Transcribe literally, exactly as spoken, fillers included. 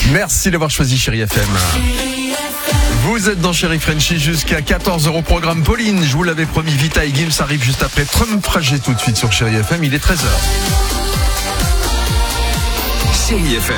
Merci d'avoir choisi Chérie F M. Vous êtes dans Chérie Frenchie jusqu'à quatorze heures au programme. Pauline, je vous l'avais promis, Vita et Gims arrive juste après Trump Fragé tout de suite sur Chérie F M. Il est treize heures. Chérie F M.